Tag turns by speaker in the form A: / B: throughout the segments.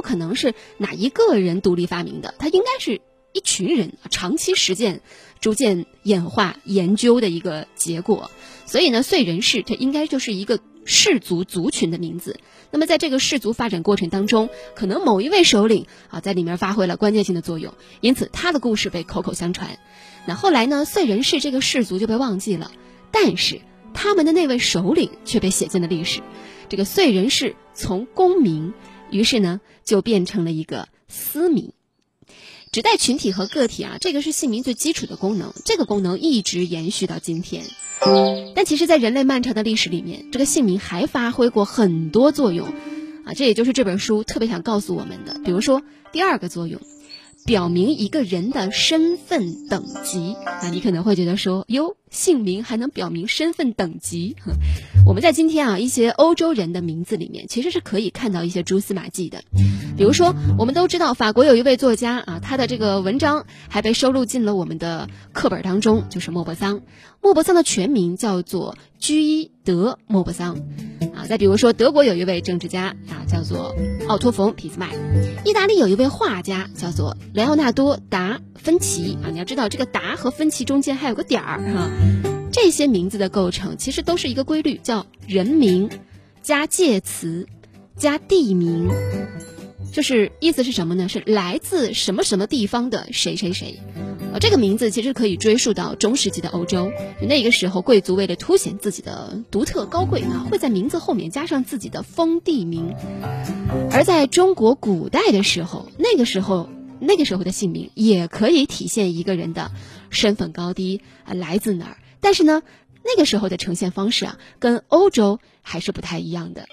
A: 可能是哪一个人独立发明的，它应该是一群人长期实践、逐渐演化、研究的一个结果。所以呢，燧人氏这应该就是一个氏族族群的名字。那么在这个氏族发展过程当中，可能某一位首领在里面发挥了关键性的作用，因此他的故事被口口相传。那后来呢，燧人氏这个氏族就被忘记了，但是他们的那位首领却被写进了历史。这个燧人氏从公民，于是呢就变成了一个私民。指代群体和个体这个是姓名最基础的功能，这个功能一直延续到今天。但其实在人类漫长的历史里面，这个姓名还发挥过很多作用这也就是这本书特别想告诉我们的。比如说第二个作用，表明一个人的身份等级。你可能会觉得说，哟，姓名还能表明身份等级？我们在今天一些欧洲人的名字里面其实是可以看到一些蛛丝马迹的。比如说我们都知道法国有一位作家他的这个文章还被收录进了我们的课本当中，就是莫泊桑。莫泊桑的全名叫做居伊德莫泊桑再比如说德国有一位政治家叫做奥托冯俾斯麦。意大利有一位画家叫做莱奥纳多达芬奇你要知道这个达和芬奇中间还有个点儿这些名字的构成其实都是一个规律，叫人名加介词加地名，就是意思是什么呢？是来自什么什么地方的谁谁谁。这个名字其实可以追溯到中世纪的欧洲，那个时候贵族为了凸显自己的独特高贵会在名字后面加上自己的封地名。而在中国古代的时候，那个时候的姓名也可以体现一个人的身份高低来自哪儿。但是呢，那个时候的呈现方式跟欧洲还是不太一样的。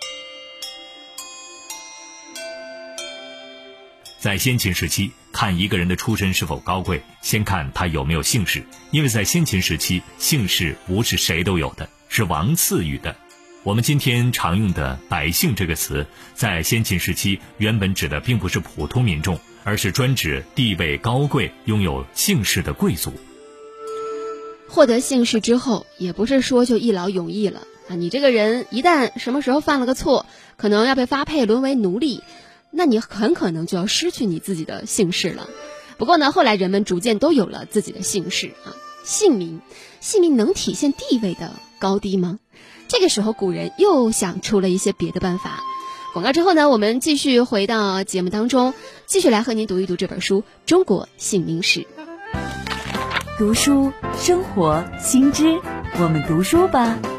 B: 在先秦时期，看一个人的出身是否高贵，先看他有没有姓氏。因为在先秦时期，姓氏不是谁都有的，是王赐予的。我们今天常用的百姓这个词，在先秦时期原本指的并不是普通民众，而是专指地位高贵、拥有姓氏的贵族。
A: 获得姓氏之后，也不是说就一劳永逸了你这个人一旦什么时候犯了个错，可能要被发配沦为奴隶，那你很可能就要失去你自己的姓氏了。不过呢，后来人们逐渐都有了自己的姓氏姓名能体现地位的高低吗？这个时候古人又想出了一些别的办法。广告之后呢，我们继续回到节目当中，继续来和您读一读这本书《中国姓名史》。
C: 读书生活新知，我们读书吧。